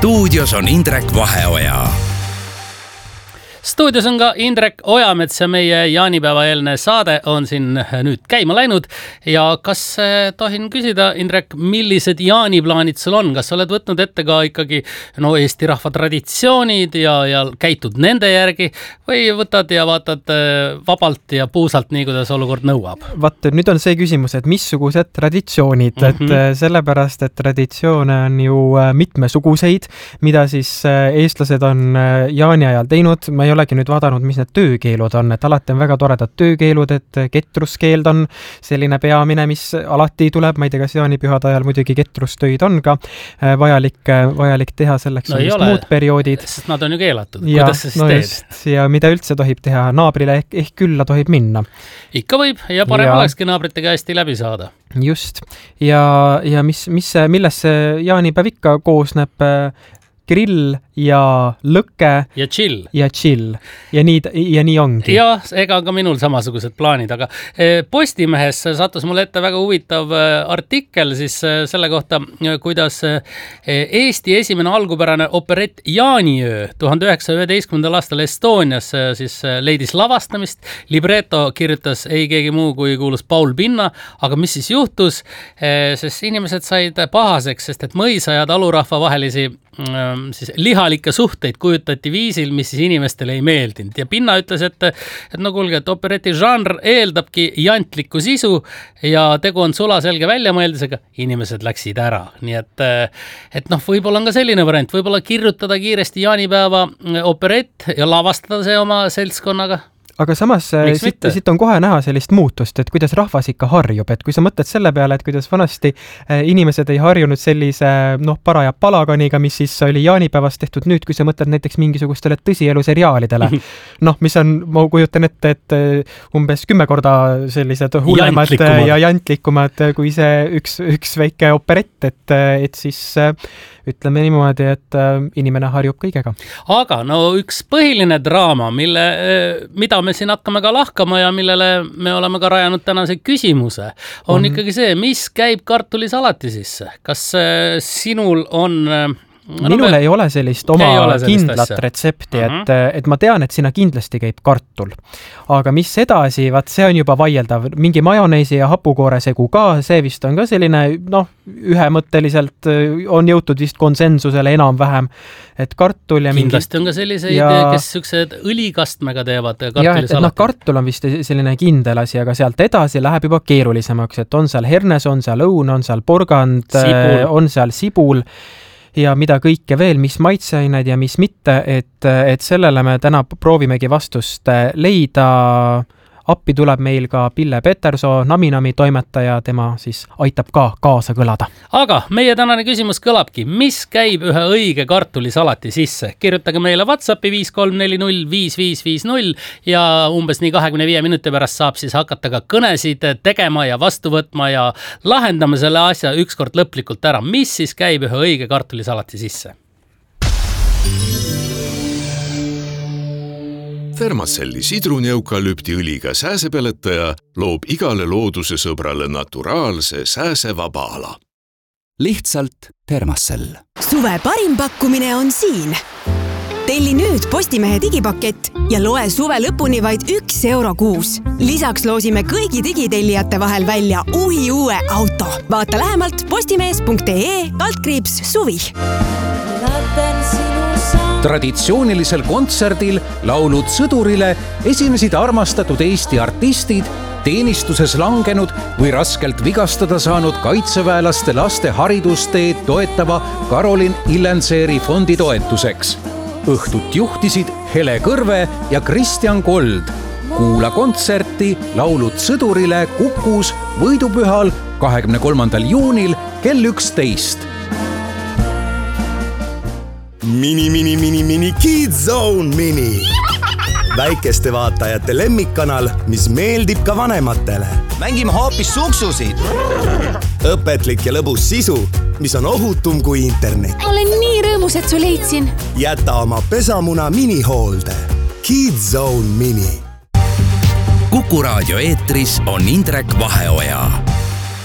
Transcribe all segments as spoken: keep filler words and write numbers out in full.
stuudios on Indrek Vaheoja. Stuudios on ka Indrek Ojamets ja meie jaanipäevaeelne saade on siin nüüd käima läinud. Ja kas tohin küsida, Indrek, millised jaaniplaanid sul on? Kas oled võtnud ette ka ikkagi no, Eesti rahva traditsioonid ja, ja käitud nende järgi või võtad ja vaatad vabalt ja puusalt nii, kuidas olukord nõuab? Vaat, nüüd on see küsimus, et missugused traditsioonid, mm-hmm. et sellepärast, et traditsioone on ju mitmesuguseid, mida siis eestlased on jaani ajal teinud. Ma ei olegi nüüd vaadanud, mis need töökeelud on, et alati on väga toredad töökeelud, et ketruskeeld on selline peamine, mis alati tuleb, ma ei tea, kas jaanipühade ajal muidugi ketrustöid on ka vajalik, vajalik teha selleks no on just ole, muud perioodid. Sest nad on ju keelatud. Ja, kuidas sa siis no teed? Just, ja mida üldse tohib teha? Naabrile ehk, ehk külla tohib minna. Ikka võib ja parem ja. olekski naabritega hästi läbi saada. Just. Ja, ja mis, mis, milles see jaanipäev ikka koosneb? Grill ja lõkke ja chill. Ja chill. Ja nii, ja nii ongi. Ja, ega ka minul samasugused plaanid, aga Postimehes sattus mulle ette väga huvitav artikkel siis selle kohta, kuidas Eesti esimene algupärane operett Jaaniöö tuhande üheksasaja üheteistkümnendal aastal Estonias siis leidis lavastamist. Libretto kirjutas ei keegi muu kui kuulus Paul Pinna, aga mis siis juhtus? Sest inimesed said pahaseks, sest et mõisa ja talurahva vahelisi siis lihalikke suhteid kujutati viisil, mis siis inimestele ei meeldinud. Ja Pinna ütles, et, et no kuulge, et opereti žanr eeldabki jantlikku sisu ja tegu on sulaselge väljamõeldisega, inimesed läksid ära. Nii et, et noh, võib-olla on ka selline variant, võib-olla kirjutada kiiresti jaanipäeva operett ja lavastada see oma seltskonnaga. Aga samas siit, siit on kohe näha sellist muutust, et kuidas rahvas ikka harjub, et kui sa mõtled selle peale, et kuidas vanasti inimesed ei harjunud sellise noh, paraja palaganiga, mis siis oli jaanipäevast tehtud nüüd, kui sa mõtled näiteks mingisugustele tõsieluseriaalidele, noh, mis on, ma kujutan ette, et umbes kümme korda sellised hullemad jantlikumad. ja jantlikumad kui see üks, üks väike operett, et, et siis ütleme niimoodi, et inimene harjub kõigega. Aga no üks põhiline draama, mille, mida me siin hakkame ka lahkama ja millele me oleme ka rajanud tänase küsimuse, on, on ikkagi see, mis käib kartulisalati sisse. Kas sinul on... No, minul me... ei ole sellist oma ole sellist kindlat asja. Retsepti, uh-huh. et, et ma tean, et sinna kindlasti käib kartul. Aga mis edasi, vaat see on juba vaieldav. Mingi majoneesi ja hapukoore segu ka, see vist on ka selline, noh, ühemõtteliselt on jõutud vist konsensusele enam-vähem, et kartul ja mingi... Kindlasti on ka selliseid, ja... kes süksed õlikastmega teevad kartulisalati. Ja, et, et noh, kartul on vist selline kindel asi, aga sealt edasi läheb juba keerulisemaks, et on seal hernes, on seal õun, on seal porgand, sibul. On seal sibul, ja mida kõike veel, mis maitseained ja mis mitte, et, et sellele me täna proovimegi vastust leida. Appi tuleb meil ka Pille Petersoo, Naminami toimetaja, tema siis aitab ka kaasa kõlada. Aga meie tänane küsimus kõlabki, mis käib ühe õige kartulisalati sisse? Kirjutage meile WhatsAppi viis kolm neli null viis viis viis null ja umbes nii kahekümne viie minuti pärast saab siis hakata ka kõnesid tegema ja vastu võtma ja lahendama selle asja ükskord lõplikult ära. Mis siis käib ühe õige kartulisalati sisse? Fermacelli sidruni-eukalüptiõliga sääsepeletaja loob igale looduse sõbrale naturaalse sääsevaba ala. Lihtsalt Fermacell. Suve parim pakkumine on siin. Telli nüüd Postimehe digipakett ja loe suve lõpuni vaid üks euro kuus. Lisaks loosime kõigi digitellijate vahel välja uhi uue auto. Vaata lähemalt postimees punkt ee kaldkriips suvi. Traditsioonilisel kontserdil laulud sõdurile esinesid armastatud Eesti artistid, teenistuses langenud või raskelt vigastada saanud kaitseväelaste laste haridusteed toetava Karolin Illenseeri fondi toetuseks. Õhtut juhtisid Hele Kõrve ja Kristjan Kold. Kuula kontserti laulud sõdurile Kukus võidupühal kahekümne kolmandal juunil kell üksteist. Mini, mini, mini, mini, Kids Zone Mini. Väikeste vaatajate lemmikkanal, mis meeldib ka vanematele. Mängime hoopis suksusid. Õpetlik ja lõbus sisu, mis on ohutum kui internet. Olen nii rõõmus, et su leidsin. Jäta oma pesamuna minihoolde. Kids Zone Mini. Kuku raadio eetris on Indrek Vaheoja.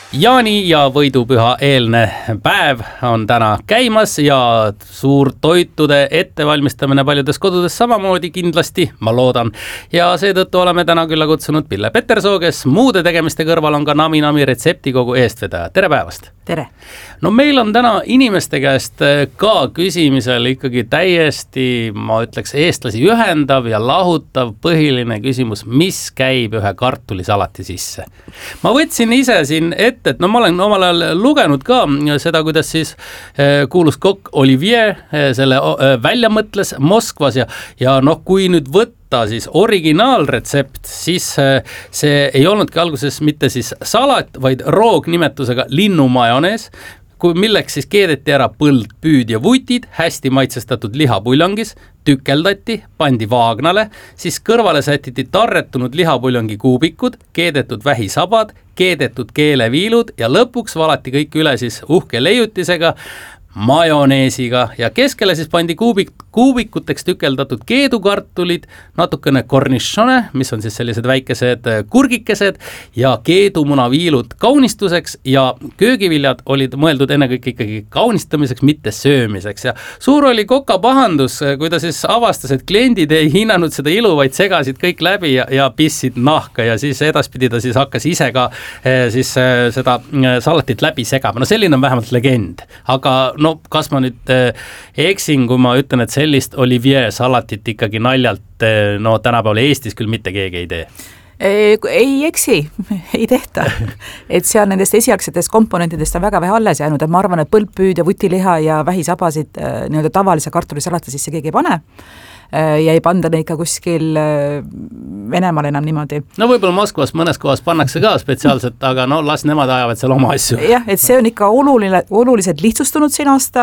Jaani ja võidupüha eelne päev on täna käimas ja suur toitude ettevalmistamine paljudes kodudes samamoodi kindlasti, ma loodan. Ja seetõttu oleme täna külla kutsunud Pille Petersoo, kes muude tegemiste kõrval on ka Nami Nami retseptikogu eestvedaja. Tere päevast! Tere! No meil on täna inimeste käest ka küsimisel ikkagi täiesti, ma ütleks, eestlasi ühendav ja lahutav põhiline küsimus, mis käib ühe kartulisalati sisse. Ma võtsin ise siin ette, et no ma olen omal ajal lugenud ka seda, kuidas siis kuulus kokk Olivier selle välja mõtles Moskvas ja, ja noh, kui nüüd võtta siis originaalretsept, siis see ei olnudki alguses mitte siis salat, vaid roognimetusega linnumajonees, milleks siis keedeti ära põld, püüd ja vutid, hästi maitsestatud lihapuljongis, tükeldati, pandi vaagnale, siis kõrvale sätiti tarretunud lihapuljongi kuubikud, keedetud vähisabad, keedetud keeleviilud ja lõpuks valati kõik üle siis uhke leiutisega, majoneesiga ja keskele siis pandi kuubik, kuubikuteks tükeldatud keedukartulid, natukene cornichone, mis on siis sellised väikesed kurgikesed ja keedumunaviilud kaunistuseks ja köögiviljad olid mõeldud ennekõike ikkagi kaunistamiseks, mitte söömiseks ja suur oli koka pahandus, kui ta siis avastas, et kliendid ei hinnanud seda ilu, vaid segasid kõik läbi ja, ja pissid nahka ja siis edaspidi ta siis hakkas ise ka siis seda salatit läbi segama. No selline on vähemalt legend, aga no kas ma nüüd eksin, kui ma ütlen, et sellist Olivier salatit ikkagi naljalt, no tänapäeval Eestis küll mitte keegi ei tee? Ei eksi, ei tehta. Et seal nendest esialgsetest komponentidest on väga vähe alles jäänud, et ma arvan, et põldpüüd ja vutiliha ja vähisabasid nii-öelda tavalise kartulisalati sisse keegi ei pane ja ei panda neid ka kuskil Venemaal enam niimoodi. No võib-olla Moskvas mõnes kohas pannakse ka spetsiaalselt, aga no las nemad ajavad seal oma asju. Jah, et see on ikka oluline, oluliselt lihtsustunud siin aasta,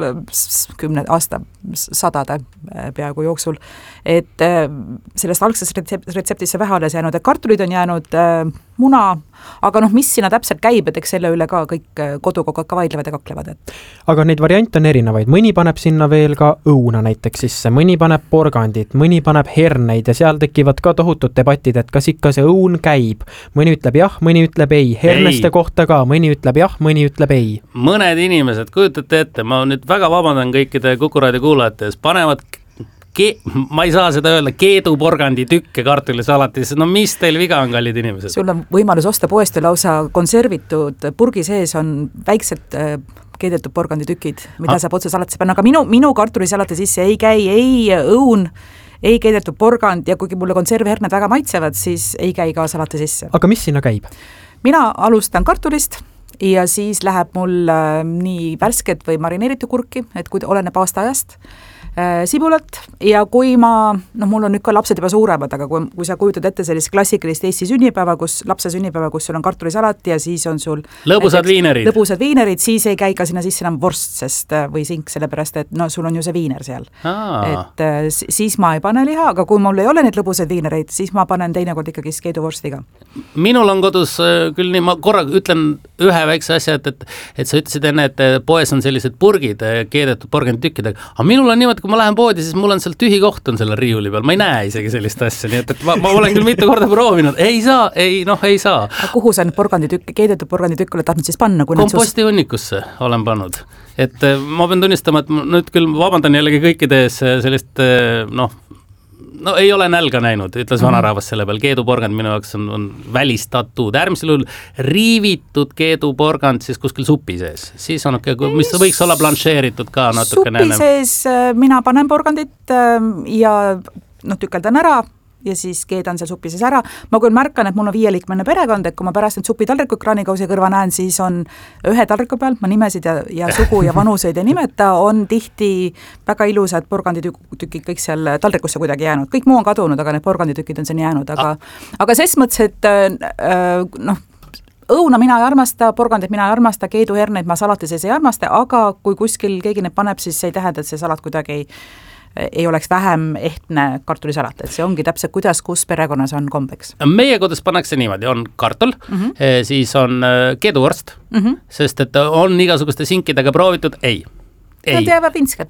kümne aasta, sadade peaaegu jooksul, et sellest algsest retseptisse vähe alles jäänud, et kartulid on jäänud muna, aga noh, mis sinna täpselt käib, et eks selle üle ka kõik kodukogad ka vaidlevad ja kaklevad. Et. Aga neid variante on erinevaid, mõni paneb sinna veel ka õuna näiteks sisse, mõni paneb porgandit, mõni paneb herneid ja seal tekivad ka tohutud debatid, et kas ikka see õun käib. Mõni ütleb jah, mõni ütleb ei, herneste ei. Kohta ka, mõni ütleb jah, mõni ütleb ei. Mõned inimesed, kujutate ette, ma nüüd väga vabandan kõikide Kukuraadio kuulajates, panevad Ke- ma ei saa seda öelda, keeduporgandi tükke kartulisalatis, no mis teil viga on, kallid inimesed? Sul on võimalus osta poest ja lausa konservitud purgi sees on väikselt keedetud porgandi tükid, mida ah. saab otse salatisse panna, aga minu, minu kartulisalati sisse ei käi ei õun, ei keedetud porgand ja kuigi mulle konserviherned väga maitsevad, siis ei käi ka salati sisse. Aga mis sinna käib? Mina alustan kartulist ja siis läheb mul nii värsket või marineeritud kurki, et kui oleneb aasta ajast, sibulat ja kui ma, noh mul on nüüd ka lapsed juba suuremad, aga kui, kui sa kujutad ette sellist klassikalist Eesti sünnipäeva, kus lapse sünnipäeva, kus sul on kartulisalat ja siis on sul lõbusad viinerid, lõbusad viinerid, siis ei käi ka sinna sisse enam vorst, sest, või sink, sellepärast et no sul on ju see viiner seal. Aa. Et siis ma ei pane liha, aga kui mul ei ole neid lõbusaid viinereid, siis ma panen teinekord ikkagi keeduvorstiga. Minul on kodus küll nii, ma korra ütlen ühe väikse asja, et, et, et sa ütlesid enne, et poes on sellised purgid, keedetud porganditükkidega, aga minul on niimoodi, kui ma lähen poodi, siis mul on seal tühi koht on selle riiuli peal, ma ei näe isegi sellist asja, nii et, et ma, ma olen küll mitu korda proovinud, ei saa, ei, noh, ei saa. Aga kuhu sa nüüd porganditükk, keedetud porganditükk oled tahtnud siis panna? Komposti sus... hunnikusse olen pannud, et ma pean tunnistama, et nüüd küll vabandan jällegi kõikides sellist, noh, no ei ole nälga näinud, ütles vanarahvas selle peal, keeduporgand minu jaoks on, on välistatud, äärmisel juhul riivitud keeduporgand siis kuskil supi sees, siis on, mis võiks olla blanšeeritud ka natuke supi näänem. Sees mina panen porgandit ja noh, tükeldan ära ja siis keedan seal supi sees ära. Ma küll märkan, et mul on viieliikmeline perekond, et kui ma pärast nüüd supitaldriku kraanikausi kõrva näen, siis on ühe taldriku peal, ma nimesid ja, ja sugu ja vanuseid ei nimeta, on tihti väga ilusad porganditükid kõik seal taldrikusse kuidagi jäänud. Kõik muu on kadunud, aga need porganditükid on siin jäänud, aga, aga ses mõttes, et äh, noh, õuna mina ei armasta, porgandit mina ei armasta, keeduherneid ma salati sees ei armasta, aga kui kuskil keegi need paneb, siis see ei tähenda, et see salat kuidagi ei ei oleks vähem ehtne kartulisalat, et see ongi täpselt kuidas, kus perekonnas on kombeks. Meie kodus pannakse niimoodi, on kartul, mm -hmm. siis on keeduvorst, mm -hmm. sest et on igasuguste sinkidega proovitud, ei. Nad jäävad vinskad.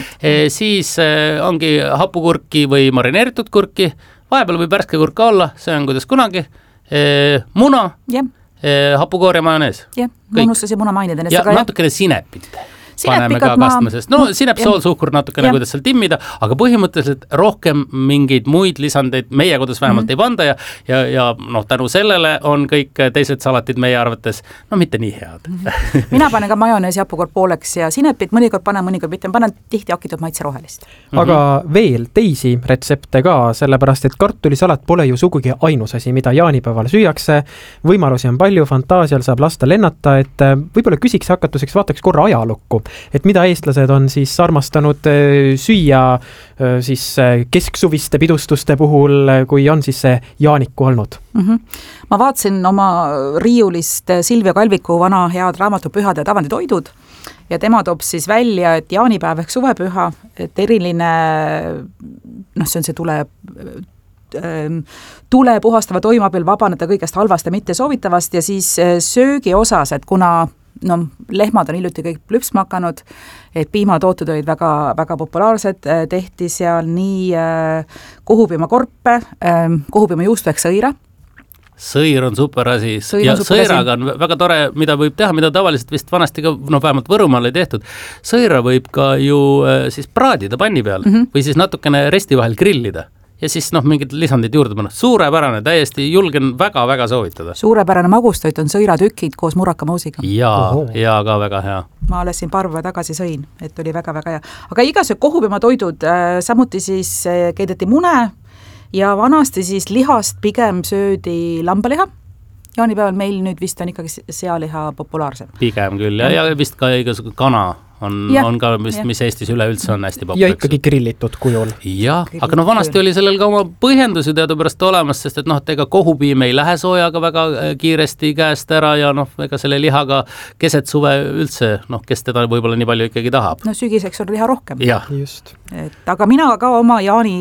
Siis ongi hapukurki või marineeritud kurki, vahepeal võib värske kurka olla, see on kuidas kunagi, muna, yeah. hapukoor ja majonees. Jah, ma unustasin muna mainida. Ja natukene sinepit. Paneme ka kastme, sest no sinep, sool, suhkur natukene, kuidas seal timmida, aga põhimõtteliselt rohkem mingeid muid lisandeid meie kodus vähemalt mm-hmm. ei panda ja, ja, ja noh, tänu sellele on kõik teised salatid meie arvates, no mitte nii head. Mm-hmm. Mina panen ka majoneesi hapukoor pooleks ja sinepit mõnikord panen, mõnikord mitte, panen tihti hakitud maitse rohelist. Mm-hmm. Aga veel teisi retsepte ka, sellepärast et kartulisalat pole ju sugugi ainus asi, mida jaanipäeval süüakse, võimalusi on palju, fantaasial saab lasta lennata, et võib-olla küsiks hakatuseks, vaataks korra ajalukku. Et mida eestlased on siis armastanud süüa siis kesksuviste pidustuste puhul, kui on siis see jaaniku olnud? Mm-hmm. Ma vaatsin oma riiulist Silvia Kalviku vana head raamatu Pühad ja tavanditoidud ja tema toob siis välja, et jaanipäev ehk suvepüha, et eriline, noh see on see tule tule puhastava toimabil vabaneda kõigest halvast ja mitte soovitavast ja siis söögi osas, et kuna no lehmad on hiljuti kõik plüpsma hakanud, et piimatooted olid väga, väga populaarsed, tehti seal nii äh, kohupiimakorpe, äh, kohupiimajuustu ehk sõira. Sõir on super asi sõir ja super sõiraga asi. On väga tore, mida võib teha, mida tavaliselt vist vanasti ka, no vähemalt Võrumaal ei tehtud. Sõira võib ka ju äh, siis praadida panni peal mm-hmm. või siis natukene resti vahel grillida. Ja siis noh, mingid lisandid juurde panna. Suurepärane, täiesti julgen väga-väga soovitada. Suurepärane magustoit on sõiratükid koos murakamausiga. Ja, ja ka väga hea. Ma alles siin paar päeva tagasi sõin, et oli väga-väga hea. Aga igasugused kohupiimatoidud, äh, samuti siis äh, keedeti mune ja vanasti siis lihast pigem söödi lambaliha. Jaanipäeval meil nüüd vist on ikkagi sealiha populaarsem. Pigem küll ja, ja vist ka igasugune kana on, ja, on ka, mis, mis Eestis üleüldse on hästi populaarsem. Ja ikkagi grillitud kujul. Ja, aga no vanasti oli sellel ka oma põhjendusi teadupärast olemas, sest et noh, et ega kohupiim ei lähe soojaga väga kiiresti käest ära ja noh, ega selle lihaga keset suve üldse, noh, kes teda võib-olla nii palju ikkagi tahab. No sügiseks on liha rohkem. Ja. Just. Et, aga mina ka oma jaani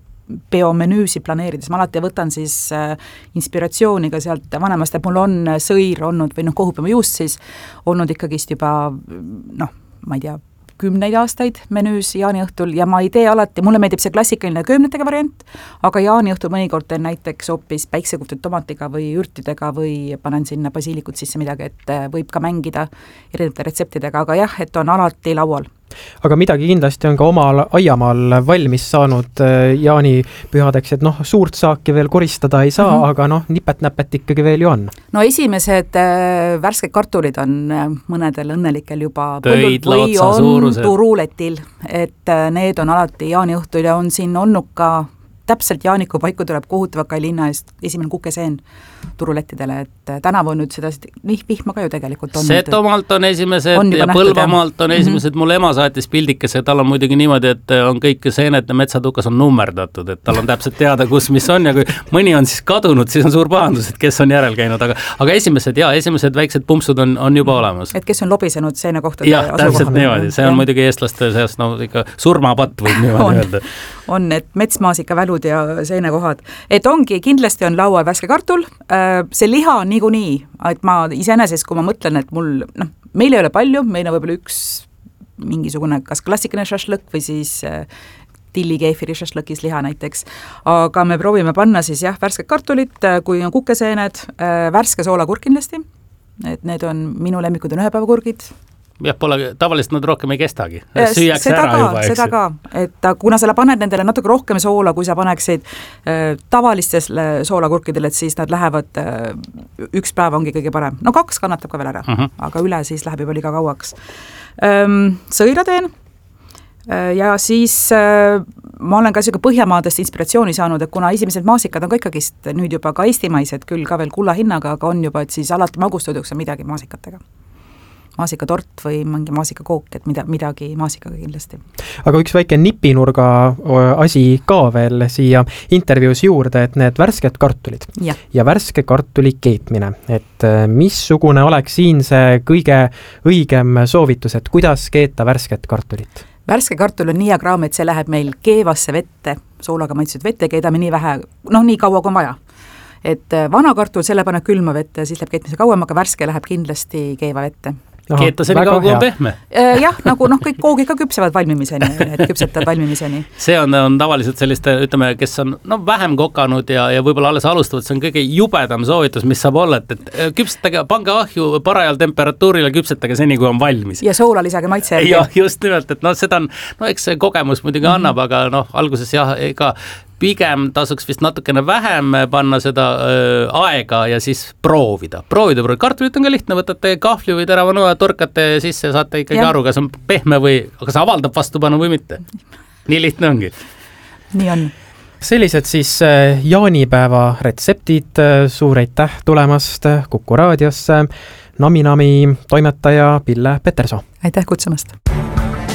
peomenüüsi planeerides, ma alati võtan siis äh, inspiratsiooni ka sealt vanemast, et mul on sõir olnud või noh, kohupiima juust siis olnud ikkagist juba noh, ma ei tea, kümneid aastaid menüüs jaaniõhtul ja ma ei tee alati, mulle meeldib see klassikaline köömnetega variant, aga jaaniõhtul mõnikord teen näiteks hoopis päiksekuhtud tomatiga või ürtidega või panen sinna basiilikut sisse midagi, et võib ka mängida erinevate retseptidega, aga jah, et on alati laual. Aga midagi kindlasti on ka omal aiamaal valmis saanud jaanipühadeks, et noh, suurt saaki veel koristada ei saa, mm-hmm. aga noh, nipet-näpet ikkagi veel ju on. No esimesed äh, värsked kartulid on äh, mõnedel õnnelikel juba Pöid, või on suurused. Turuletil, et äh, need on alati jaaniõhtul ja on siin olnud ka täpselt jaaniku paiku tuleb kohutava kai linna eest esimene kukeseen turulettidele, et tänavu on nüüd seda vihma ka ju tegelikult on. Setomaalt on esimesed on ja Põlvamaalt on esimesed, mm-hmm. mul ema saatis pildikese, tal on muidugi niimoodi, et on kõik seened metsatukas on nummerdatud, et tal on täpselt teada, kus mis on ja kui mõni on siis kadunud, siis on suur pahandus, et kes on järel käinud, aga, aga esimesed, jaa, esimesed väiksed pumpsud on, on juba olemas. Et kes on lobisenud seenekohtade jah, täpselt niimoodi, see on ja. Muidugi eestlaste seas no, ikka surmapatt võib niimoodi öelda. On, et metsmaasika välud ja seenekohad. Et ongi, kindlasti on laual värske kartul, see liha on niikuinii, et ma iseenesest, kui ma mõtlen, et mul, noh, meil ei ole palju, meil on võib-olla üks mingisugune kas klassikaline šašlõk või siis tillikeefiri šašlõkis liha näiteks, aga me proovime panna siis jah, värsked kartulit, kui on kukeseened, värske soolakurk kindlasti, et need on, minu lemmikud on ühepäevakurgid, jah, pole, tavaliselt nad rohkem ei kestagi. Süüakse ära ka, juba, seda ka, et kuna sa paned nendele natuke rohkem soola, kui sa paneksid äh, tavalistes soolakurkidele, et siis nad lähevad, äh, üks päev ongi kõige parem. No kaks kannatab ka veel ära, uh-huh. aga üle siis läheb juba liiga kauaks. Ähm, sõira teen äh, ja siis äh, ma olen ka siuke Põhjamaadest inspiratsiooni saanud, et kuna esimesed maasikad on ka ikkagist nüüd juba ka eestimaised, küll ka veel kulla hinnaga, aga on juba, et siis alati magustoiduks on midagi maasikatega. Maasikatort või mingi maasikakook, et mida, midagi maasikaga kindlasti. Aga üks väike nipinurga asi ka veel siia intervjuus juurde, et need värsked kartulid ja, ja värske kartuli keetmine, et missugune oleks siin see kõige õigem soovitus, et kuidas keeta värsket kartulit? Värske kartul on nii hea kraam, et see läheb meil keevasse vette, soolaga maitsud vette, keedame nii vähe, noh nii kaua kui on vaja. Et vana kartul selle paneb külma vette, siis läheb keetmise kauem, aga värske läheb kindlasti keeva vette. keeta senikaua, kui on pehme. Jah, nagu noh, kõik koogid ka küpsevad valmimiseni, et küpsetad valmimiseni. See on, on tavaliselt selliste, ütleme, kes on no, vähem kokanud ja, ja võib-olla alles alustavad, see on kõige jubedam soovitus, mis saab olla, et, et küpsetage, pange ahju parajal temperatuurile, küpsetage seni, kui on valmis. Ja soola lisage maitse järgi. Ja just nimelt, et noh, seda on, no eks see kogemus muidugi annab, mm-hmm. aga noh, alguses jah, ega pigem tasuks vist natukene vähem panna seda öö, aega ja siis proovida. Proovida, proovida. Kartulit on ka lihtne, võtate kahvli või terava noa, torkate sisse ja saate ikkagi ja. aru, kas on pehme või kas avaldab vastupanu või mitte. Nii lihtne ongi. Nii on. Sellised siis jaanipäeva retseptid, suur aitäh tulemast Kuku raadiosse, Nami Nami toimetaja Pille Petersoo. Aitäh kutsumast.